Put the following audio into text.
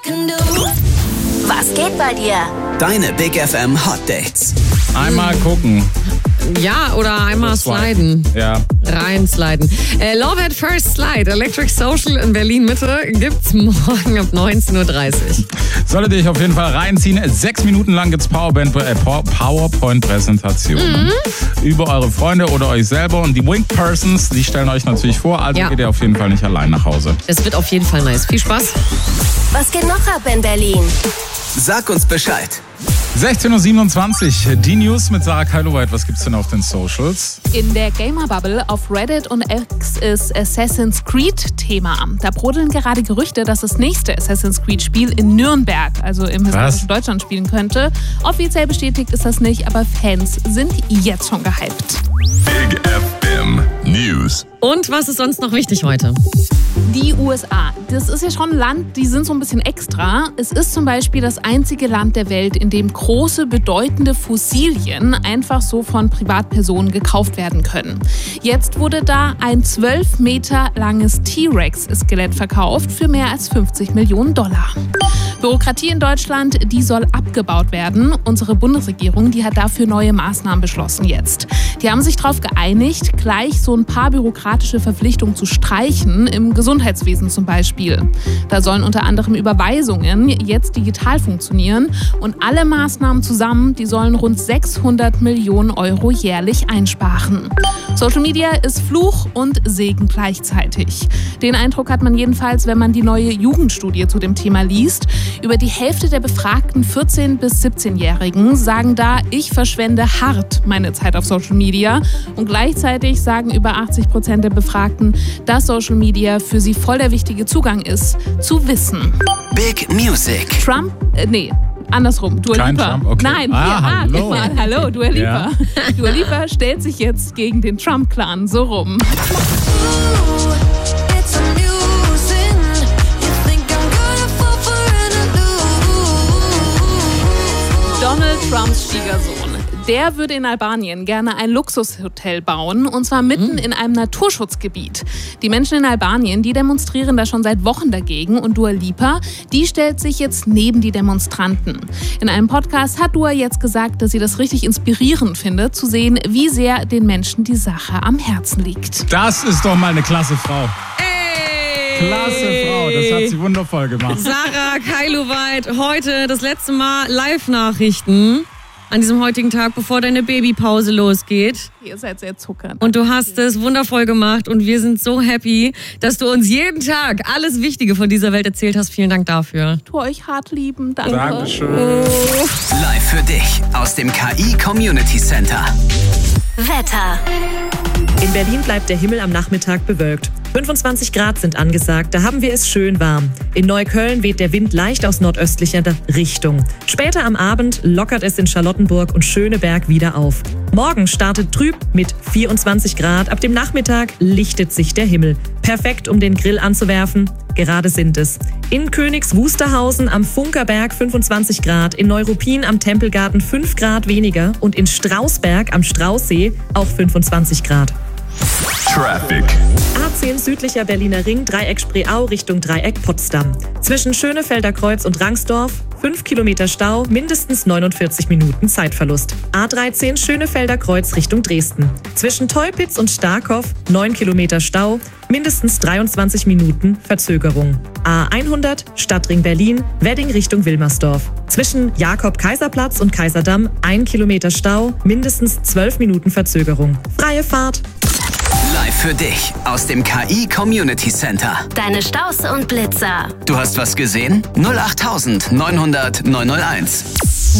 Was geht bei dir? Deine Big FM Hot Dates. Einmal gucken. Ja, oder einmal sliden. Ja. Reinsliden. Love at First Slide, Electric Social in Berlin-Mitte, gibt's morgen ab 19.30 Uhr. Solltet ihr euch auf jeden Fall reinziehen. 6 Minuten lang gibt's PowerPoint-Präsentationen über eure Freunde oder euch selber. Und die Winged Persons, die stellen euch natürlich vor, also geht ihr auf jeden Fall nicht allein nach Hause. Es wird auf jeden Fall nice. Viel Spaß. Was geht noch ab in Berlin? Sag uns Bescheid. 16.27 Uhr, die News mit Sarah Kailoweit. Was gibt's denn auf den Socials? In der Gamer-Bubble auf Reddit und X ist Assassin's Creed Thema. Da brodeln gerade Gerüchte, dass das nächste Assassin's Creed-Spiel in Nürnberg, also im historischen Deutschland, spielen könnte. Offiziell bestätigt ist das nicht, aber Fans sind jetzt schon gehypt. Big FM News. Und was ist sonst noch wichtig heute? Die USA, das ist ja schon ein Land, die sind so ein bisschen extra. Es ist zum Beispiel das einzige Land der Welt, in dem große, bedeutende Fossilien einfach so von Privatpersonen gekauft werden können. Jetzt wurde da ein 12 Meter langes T-Rex-Skelett verkauft für mehr als $50 Millionen. Bürokratie in Deutschland, die soll abgebaut werden. Unsere Bundesregierung, die hat dafür neue Maßnahmen beschlossen jetzt. Die haben sich darauf geeinigt, gleich so ein paar bürokratische Verpflichtungen zu streichen, im Gesundheitswesen zum Beispiel. Da sollen unter anderem Überweisungen jetzt digital funktionieren und alle Maßnahmen zusammen, die sollen rund 600 Millionen Euro jährlich einsparen. Social Media ist Fluch und Segen gleichzeitig. Den Eindruck hat man jedenfalls, wenn man die neue Jugendstudie zu dem Thema liest. Über die Hälfte der befragten 14- bis 17-Jährigen sagen da, ich verschwende hart meine Zeit auf Social Media. Und gleichzeitig sagen über 80% der Befragten, dass Social Media für sie voll der wichtige Zugang ist, zu Wissen. Big Music. Trump, andersrum, Dua Lipa. Trump, okay. Nein, hallo. Hallo, Dua Lipa. Ja. Dua Lipa stellt sich jetzt gegen den Trump-Clan, so rum. Donald Trumps Schwiegersohn, der würde in Albanien gerne ein Luxushotel bauen, und zwar mitten in einem Naturschutzgebiet. Die Menschen in Albanien, die demonstrieren da schon seit Wochen dagegen, und Dua Lipa, die stellt sich jetzt neben die Demonstranten. In einem Podcast hat Dua jetzt gesagt, dass sie das richtig inspirierend findet, zu sehen, wie sehr den Menschen die Sache am Herzen liegt. Das ist doch mal eine klasse Frau. Klasse Frau, das hat sie wundervoll gemacht. Sarah Kailoweit, heute das letzte Mal Live-Nachrichten an diesem heutigen Tag, bevor deine Babypause losgeht. Ihr seid sehr zuckernd. Und du hast es wundervoll gemacht und wir sind so happy, dass du uns jeden Tag alles Wichtige von dieser Welt erzählt hast. Vielen Dank dafür. Tu euch hart lieben, danke. Dankeschön. Live für dich aus dem KI Community Center. Wetter. In Berlin bleibt der Himmel am Nachmittag bewölkt. 25 Grad sind angesagt, da haben wir es schön warm. In Neukölln weht der Wind leicht aus nordöstlicher Richtung. Später am Abend lockert es in Charlottenburg und Schöneberg wieder auf. Morgen startet trüb mit 24 Grad. Ab dem Nachmittag lichtet sich der Himmel. Perfekt, um den Grill anzuwerfen. Gerade sind es. In Königs Wusterhausen am Funkerberg 25 Grad, in Neuruppin am Tempelgarten 5 Grad weniger und in Strausberg am Straußsee auch 25 Grad. Traffic. A10 südlicher Berliner Ring, Dreieck Spreeau Richtung Dreieck Potsdam. Zwischen Schönefelder Kreuz und Rangsdorf 5 Kilometer Stau, mindestens 49 Minuten Zeitverlust. A13 Schönefelder Kreuz Richtung Dresden. Zwischen Teupitz und Starkopf 9 Kilometer Stau, mindestens 23 Minuten Verzögerung. A100 Stadtring Berlin, Wedding Richtung Wilmersdorf. Zwischen Jakob-Kaiser-Platz und Kaiserdamm 1 Kilometer Stau, mindestens 12 Minuten Verzögerung. Freie Fahrt. Live für dich aus dem KI Community Center. Deine Staus und Blitzer. Du hast was gesehen? 08900 901.